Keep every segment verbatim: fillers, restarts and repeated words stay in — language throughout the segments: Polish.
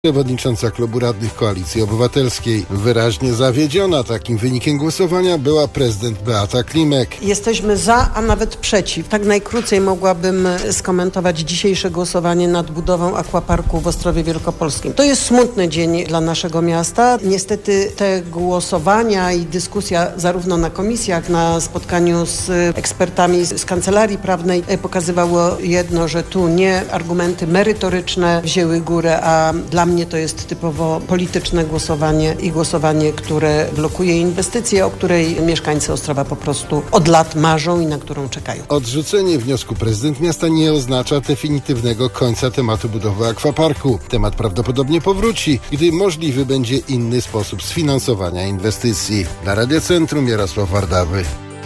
Przewodnicząca Klubu Radnych Koalicji Obywatelskiej. Wyraźnie zawiedziona takim wynikiem głosowania była prezydent Beata Klimek. Jesteśmy za, a nawet przeciw. Tak najkrócej mogłabym skomentować dzisiejsze głosowanie nad budową aquaparku w Ostrowie Wielkopolskim. To jest smutny dzień dla naszego miasta. Niestety te głosowania i dyskusja zarówno na komisjach, na spotkaniu z ekspertami z Kancelarii Prawnej pokazywało jedno, że tu nie argumenty merytoryczne wzięły górę, a dla mnie to jest typowo polityczne głosowanie i głosowanie, które blokuje inwestycję, o której mieszkańcy Ostrowa po prostu od lat marzą i na którą czekają. Odrzucenie wniosku prezydent miasta nie oznacza definitywnego końca tematu budowy aquaparku. Temat prawdopodobnie powróci, gdy możliwy będzie inny sposób sfinansowania inwestycji. Dla Radia Centrum Jarosław Wardawy.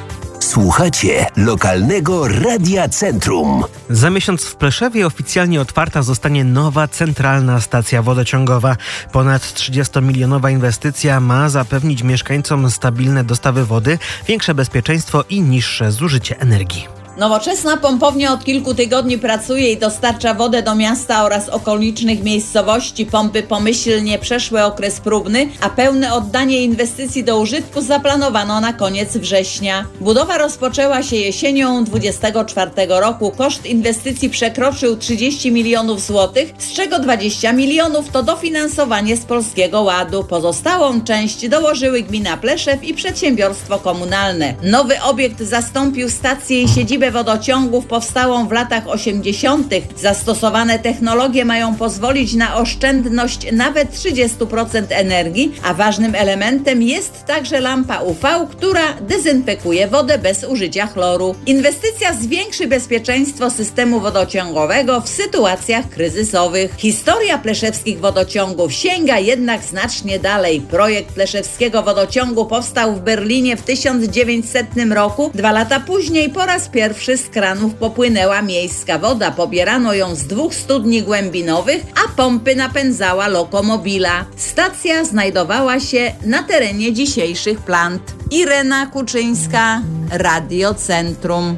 Słuchacie lokalnego Radia Centrum. Za miesiąc w Pleszewie oficjalnie otwarta zostanie nowa centralna stacja wodociągowa. Ponad trzydziestomilionowa inwestycja ma zapewnić mieszkańcom stabilne dostawy wody, większe bezpieczeństwo i niższe zużycie energii. Nowoczesna pompownia od kilku tygodni pracuje i dostarcza wodę do miasta oraz okolicznych miejscowości. Pompy pomyślnie przeszły okres próbny, a pełne oddanie inwestycji do użytku zaplanowano na koniec września. Budowa rozpoczęła się jesienią dwudziestego czwartego roku. Koszt inwestycji przekroczył trzydzieści milionów złotych, z czego dwadzieścia milionów to dofinansowanie z Polskiego Ładu. Pozostałą część dołożyły gmina Pleszew i przedsiębiorstwo komunalne. Nowy obiekt zastąpił stację i siedzibę wodociągów powstałą w latach osiemdziesiątych. Zastosowane technologie mają pozwolić na oszczędność nawet trzydzieści procent energii, a ważnym elementem jest także lampa U V, która dezynfekuje wodę bez użycia chloru. Inwestycja zwiększy bezpieczeństwo systemu wodociągowego w sytuacjach kryzysowych. Historia pleszewskich wodociągów sięga jednak znacznie dalej. Projekt pleszewskiego wodociągu powstał w Berlinie w tysiąc dziewięćsetnym roku. Dwa lata później po raz pierwszy z kranów popłynęła miejska woda. Pobierano ją z dwóch studni głębinowych, a pompy napędzała lokomobila. Stacja znajdowała się na terenie dzisiejszych plant. Irena Kuczyńska, Radio Centrum.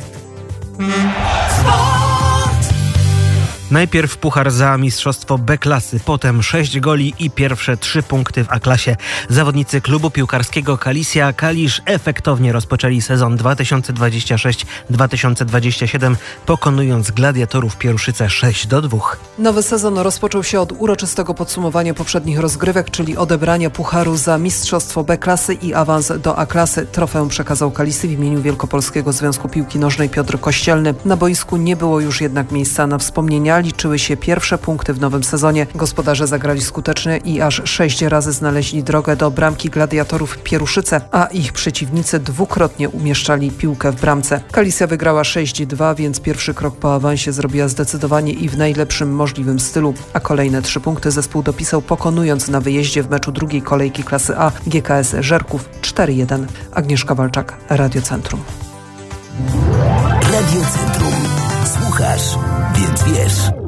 Najpierw puchar za mistrzostwo B-klasy, potem sześć goli i pierwsze trzy punkty w A-klasie. Zawodnicy klubu piłkarskiego Kalisja Kalisz efektownie rozpoczęli sezon dwa tysiące dwudziesty szósty dwa tysiące dwudziesty siódmy, pokonując Gladiatorów Pieruszyce sześć do dwóch. Nowy sezon rozpoczął się od uroczystego podsumowania poprzednich rozgrywek, czyli odebrania pucharu za mistrzostwo B-klasy i awans do A-klasy. Trofeum przekazał Kalisy w imieniu Wielkopolskiego Związku Piłki Nożnej Piotr Kościelny. Na boisku nie było już jednak miejsca na wspomnienia. Liczyły się pierwsze punkty w nowym sezonie. Gospodarze zagrali skutecznie i aż sześć razy znaleźli drogę do bramki Gladiatorów Pieruszyce, a ich przeciwnicy dwukrotnie umieszczali piłkę w bramce. Kalisja wygrała sześć dwa, więc pierwszy krok po awansie zrobiła zdecydowanie i w najlepszym możliwym stylu, a kolejne trzy punkty zespół dopisał, pokonując na wyjeździe w meczu drugiej kolejki klasy A G K S Żerków cztery jeden. Agnieszka Walczak, Radio Centrum. Radio Centrum. Słuchasz, więc wiesz.